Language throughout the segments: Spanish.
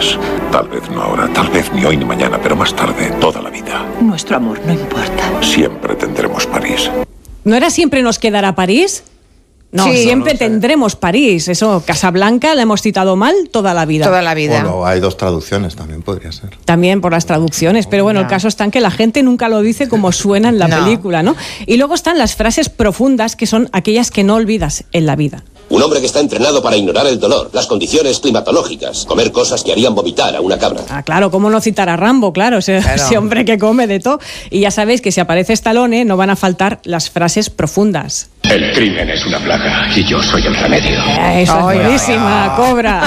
cosas. Tal vez no ahora, tal vez ni hoy ni mañana, pero más tarde, toda la vida. Nuestro amor no importa. Siempre tendremos París. ¿No era siempre nos quedará París? No, Sí, siempre tendremos París. Eso, Casablanca la hemos citado mal toda la vida. Toda la vida. Bueno, hay dos traducciones, también podría ser. También por las traducciones, pero bueno, el caso está en que la gente nunca lo dice como suena en la película, ¿no? Y luego están las frases profundas, que son aquellas que no olvidas en la vida. Un hombre que está entrenado para ignorar el dolor, las condiciones climatológicas, comer cosas que harían vomitar a una cabra. Ah, claro, ¿cómo no citar a Rambo? Claro, ese hombre que come de todo. Y ya sabéis que si aparece Stallone no van a faltar las frases profundas. El crimen es una plaga y yo soy el remedio. Eso es buenísima, Cobra.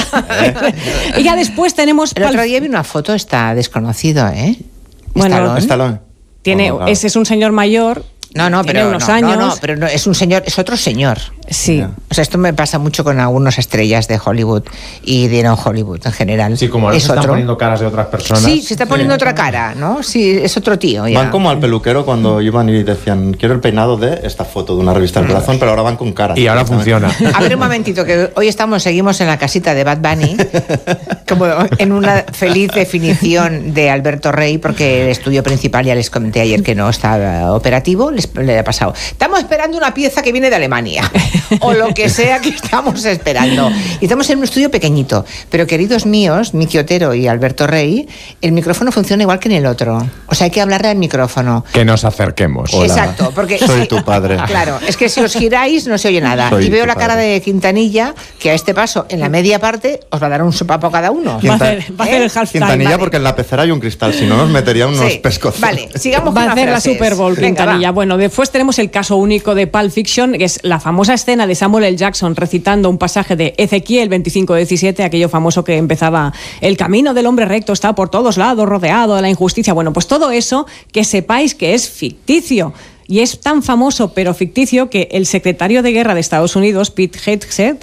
Y ya después tenemos... El otro día vi una foto, está desconocido, ¿eh? Bueno, Stallone. Ese es un señor mayor... No, tiene pero unos años. no, pero no, es un señor, es otro señor. Sí. O sea, esto me pasa mucho con algunas estrellas de Hollywood y de no Hollywood en general. Sí, como ahora se están poniendo caras de otras personas. Sí, se está poniendo otra cara, ¿no? Sí, es otro tío ya. Van como al peluquero cuando iban y decían, quiero el peinado de esta foto de una revista del corazón, pero ahora van con cara. Y ahora funciona. A ver un momentito, que hoy seguimos en la casita de Bad Bunny, como en una feliz definición de Alberto Rey, porque el estudio principal, ya les comenté ayer que no estaba operativo, le ha pasado. Estamos esperando una pieza que viene de Alemania, o lo que sea que estamos esperando. Y estamos en un estudio pequeñito, pero queridos míos, Miki Otero y Alberto Rey, el micrófono funciona igual que en el otro. O sea, hay que hablarle al micrófono. Que nos acerquemos. Hola. Exacto, porque soy tu padre. Claro, es que si os giráis no se oye nada. Soy y veo tu la cara padre. de Quintanilla, que a este paso, en la media parte, os va a dar un sopapo cada uno. Va a hacer el halftime. Quintanilla, Vale. porque en la pecera hay un cristal, si no nos metería unos pescozos. Vale, sigamos Va con a hacer la frases. Super Bowl, Venga, Quintanilla. va. Bueno, después tenemos el caso único de Pulp Fiction, que es la famosa escena de Samuel L. Jackson recitando un pasaje de Ezequiel 25:17, aquello famoso que empezaba: el camino del hombre recto está por todos lados, rodeado de la injusticia. Bueno, pues todo eso, que sepáis que es ficticio. Y es tan famoso, pero ficticio, que el secretario de Guerra de Estados Unidos, Pete Hegseth,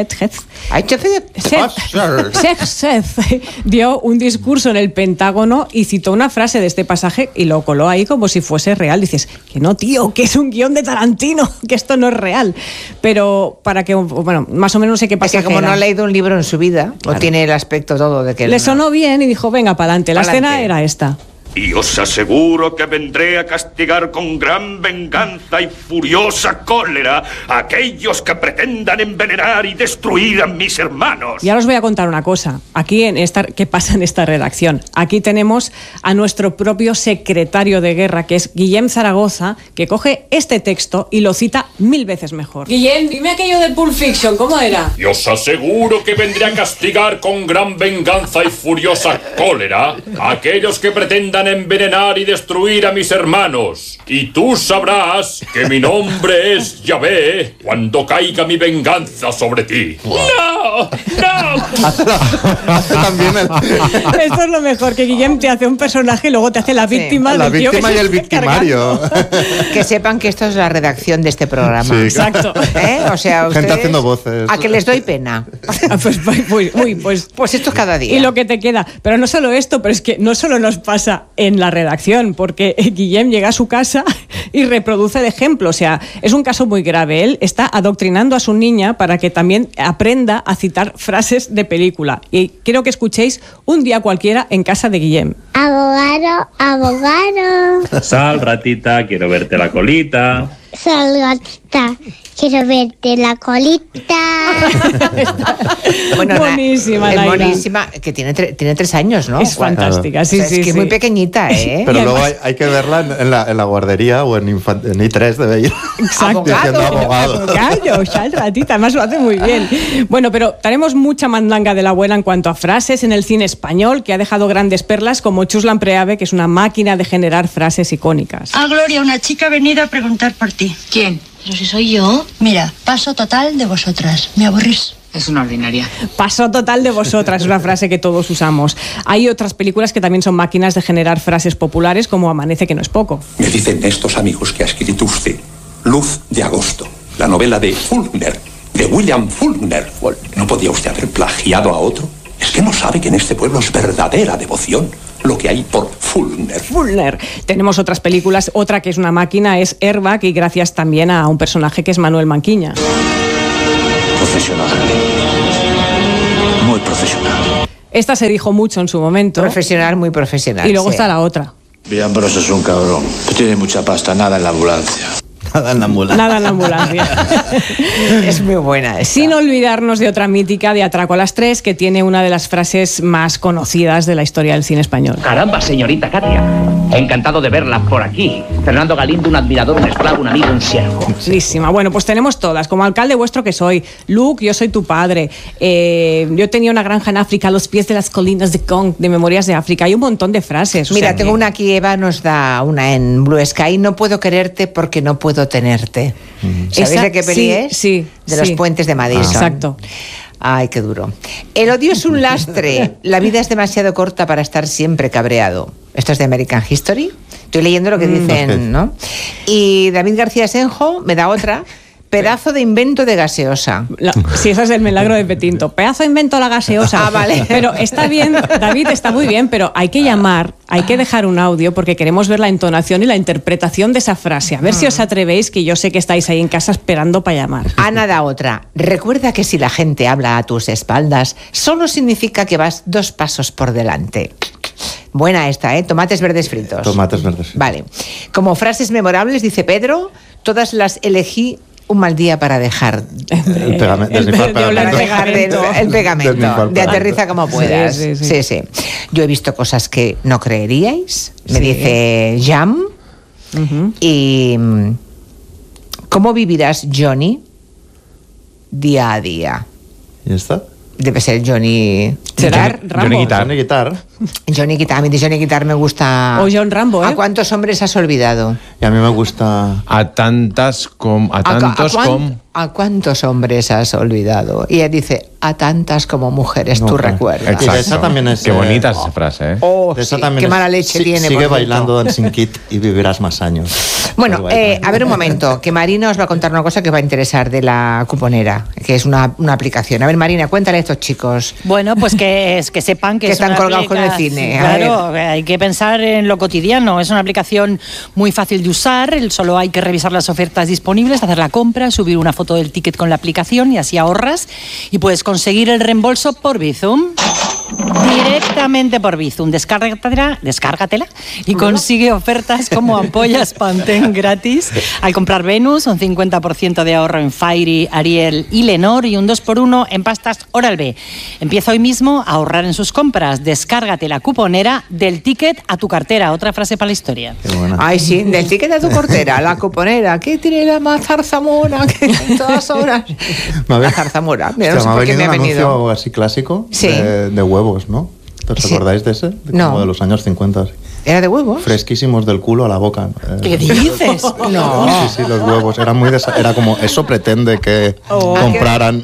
dio un discurso en el Pentágono y citó una frase de este pasaje y lo coló ahí como si fuese real. Dices, que no, tío, que es un guión de Tarantino, que esto no es real. Pero para que, bueno, más o menos no sé qué pasa. Es que como no ha leído un libro en su vida, Claro. o tiene el aspecto todo de que... Le sonó bien y dijo, venga, pa'lante. La escena era esta. Y os aseguro que vendré a castigar con gran venganza y furiosa cólera a aquellos que pretendan envenenar y destruir a mis hermanos. Y ahora os voy a contar una cosa. Aquí, ¿qué pasa en esta redacción? Aquí tenemos a nuestro propio secretario de guerra, que es Guillem Zaragoza, que coge este texto y lo cita 1000 veces mejor. Guillem, dime aquello de Pulp Fiction, ¿cómo era? Y os aseguro que vendré a castigar con gran venganza y furiosa cólera a aquellos que pretendan envenenar y destruir a mis hermanos. Y tú sabrás que mi nombre es Yahvé cuando caiga mi venganza sobre ti. ¡No! ¡No! Hace también Esto es lo mejor, que Guillem te hace un personaje y luego te hace la víctima. la del tío víctima que y se el está victimario. Que sepan que esto es la redacción de este programa. Sí. Exacto. O sea, Gente ustedes, haciendo voces. a que les doy pena. Pues esto es cada día. Y lo que te queda. Pero no solo esto, pero es que no solo nos pasa en la redacción, porque Guillem llega a su casa y reproduce el ejemplo. O sea, es un caso muy grave. Él está adoctrinando a su niña para que también aprenda a citar frases de película. Y quiero que escuchéis Un día cualquiera en casa de Guillem. Abogado, abogado. Sal, ratita, quiero verte la colita. Sal, gatita, quiero verte la colita. Bueno, buenísima, es Naira. buenísima, que tiene 3 años, ¿no? Es fantástica, sí, O sea, sí, es que sí. es muy pequeñita, ¿eh? Pero luego hay que verla en la guardería o en I3 debe ir. Exacto. Diciendo abogado. Abogado, sal, ratita, además lo hace muy bien. Bueno, pero tenemos mucha mandanga de la buena en cuanto a frases en el cine español, que ha dejado grandes perlas como Chuslan Preave, que es una máquina de generar frases icónicas. Ah, Gloria, una chica ha venido a preguntar por ti. ¿Quién? Pero si soy yo. Mira, paso total de vosotras. Me aburrís. Es una ordinaria. Paso total de vosotras, es una frase que todos usamos. Hay otras películas que también son máquinas de generar frases populares, como Amanece que no es poco. Me dicen estos amigos que ha escrito usted Luz de agosto, la novela de Faulkner, de William Faulkner. ¿No podía usted haber plagiado a otro? Es que no sabe que en este pueblo es verdadera devoción lo que hay por Faulkner. Faulkner. Tenemos otras películas, otra que es una máquina es Airbag, y gracias también a un personaje que es Manuel Manquiña. Profesional. Muy profesional. Esta se dijo mucho en su momento. Profesional, muy profesional. Y luego sí. está la otra. Villambrós es un cabrón. Tiene mucha pasta, nada en la ambulancia. Nada en la ambulancia. Nada en la ambulancia. Es muy buena esta. Sin olvidarnos de otra mítica de Atraco a las 3, que tiene una de las frases más conocidas de la historia del cine español. Caramba, señorita Katia. Encantado de verla por aquí. Fernando Galindo, un admirador, un esclavo, un amigo, un siervo. Buenísima. Bueno, pues tenemos todas. Como alcalde vuestro que soy. Luke, yo soy tu padre. Yo tenía una granja en África a los pies de las colinas de Kong, de Memorias de África. Hay un montón de frases. Mira, tengo una aquí, Eva nos da una en Blue Sky. No puedo quererte porque no puedo tenerte. ¿Sabéis de qué peli es? Sí. De los puentes de Madison. Exacto. Ay, qué duro. El odio es un lastre. La vida es demasiado corta para estar siempre cabreado. Esto es de American History. Estoy leyendo lo que dicen, ¿no? Y David García Senjo me da otra. Pedazo de invento de gaseosa. Sí, ese es el milagro de Petinto. Pedazo de invento de la gaseosa. Ah, vale. Pero está bien, David, está muy bien, pero hay que llamar, hay que dejar un audio porque queremos ver la entonación y la interpretación de esa frase. A ver si os atrevéis, que yo sé que estáis ahí en casa esperando para llamar. Ana da otra. Recuerda que si la gente habla a tus espaldas, solo significa que vas 2 pasos por delante. Buena esta, ¿eh? Tomates verdes fritos. Tomates verdes fritos. Vale. Como frases memorables, dice Pedro, todas las elegí un mal día para dejar el pegamento. El pegamento. De aterriza como puedas. Sí. Yo he visto cosas que no creeríais. Me dice Jam. Y ¿cómo vivirás, Johnny, día a día? ¿Y está? Debe ser Johnny Guitar. Johnny Guitar. A mí de Johnny Guitar me gusta. O John Rambo, ¿eh? ¿A cuántos hombres has olvidado? Y a mí me gusta. A tantos como. ¿A cuántos hombres has olvidado? Y ella dice, a tantas como mujeres tú recuerdas. Exacto. Esa también es, qué bonita esa frase, ¿eh? Sí, qué mala leche tiene. Sigue bailando Dancing Kid y vivirás más años. Bueno, a ver un momento, que Marina os va a contar una cosa que va a interesar de la cuponera, que es una aplicación. A ver, Marina, cuéntale a estos chicos. Bueno, pues que sepan que están colgados con el cine. Claro, hay que pensar en lo cotidiano. Es una aplicación muy fácil de usar, solo hay que revisar las ofertas disponibles, hacer la compra, subir una foto del ticket con la aplicación y así ahorras y puedes conseguir el reembolso por Bizum. Directamente por Bizum. Descárgatela y consigue ofertas como ampollas Pantene gratis al comprar Venus, un 50% de ahorro en Fairy, Ariel y Lenor y un 2x1 en pastas Oral-B. Empieza hoy mismo a ahorrar en sus compras. Descárgate la cuponera del ticket a tu cartera. Otra frase para la historia. Ay, sí, del ticket a tu cartera, la cuponera. ¿Qué tiene la zarzamora? Todas horas. La zarzamora. Mira, no sé por qué me ha venido. Un anuncio así clásico de huevos, ¿no? ¿Os acordáis de ese? No. Como de los años 50. ¿Era de huevos? Fresquísimos del culo a la boca. ¿Qué dices? No. Sí, los huevos. Era muy era como, eso pretende que compraran.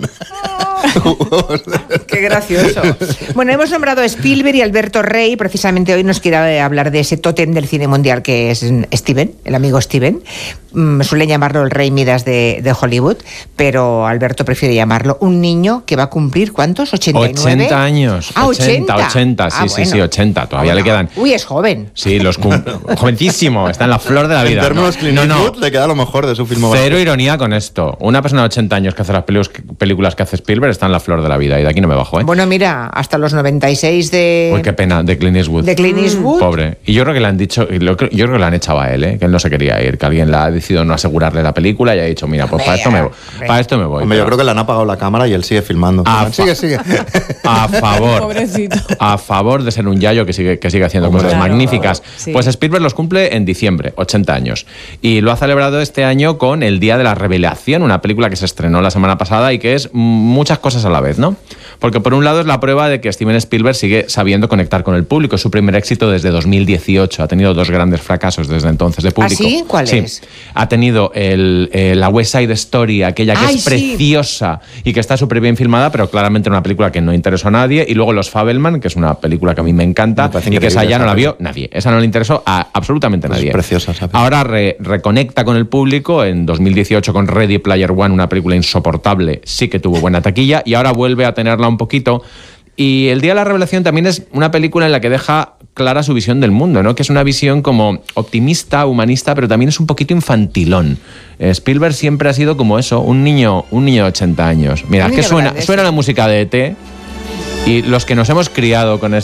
Qué gracioso. Bueno, hemos nombrado a Spielberg y Alberto Rey. Precisamente hoy nos quiere hablar de ese tótem del cine mundial que es Steven, el amigo Steven. Suelen llamarlo el Rey Midas de Hollywood, pero Alberto prefiere llamarlo un niño que va a cumplir, ¿cuántos? ¿89? 80 años. Ah, 80. Sí, 80. Todavía le quedan. Uy, es joven. Sí, jovencísimo. Está en la flor de la vida. En términos Clint Eastwood le queda lo mejor de su filmografía. Cero ironía con esto. Una persona de 80 años que hace las películas que hace Spielberg está en la flor de la vida y de aquí no me bajo, ¿eh? Bueno, mira, hasta los 96 de... Uy, qué pena, de Clint Eastwood. De Clint Eastwood. Pobre. Y yo creo que le han dicho, yo creo que le han echado a él, ¿eh? Que él no se quería ir, que alguien le ha decidido no asegurarle la película y ha dicho, mira, pues para esto me voy. Hombre, yo creo que le han apagado la cámara y él sigue filmando. Sigue. A favor. Pobrecito. A favor de ser un yayo que sigue haciendo cosas magníficas. Sí. Pues Spielberg los cumple en diciembre, 80 años. Y lo ha celebrado este año con El Día de la Revelación, una película que se estrenó la semana pasada y que es muchas cosas a la vez, ¿no? Porque por un lado es la prueba de que Steven Spielberg sigue sabiendo conectar con el público. Es su primer éxito desde 2018. Ha tenido 2 grandes fracasos desde entonces de público. ¿Ah, sí? ¿Cuál es? Ha tenido la West Side Story, aquella que es preciosa y que está súper bien filmada, pero claramente una película que no interesó a nadie. Y luego Los Fabelman, que es una película que a mí me encanta y que esa ya no la vio nadie. Esa no le interesó a absolutamente nadie. Es preciosa esa película. Ahora reconecta con el público. En 2018 con Ready Player One, una película insoportable, sí que tuvo buena taquilla y ahora vuelve a tenerla un poquito. Y El Día de la Revelación también es una película en la que deja clara su visión del mundo, ¿no? Que es una visión como optimista, humanista, pero también es un poquito infantilón. Spielberg siempre ha sido como eso, un niño de 80 años. Mira, que suena la música de E.T. Y los que nos hemos criado con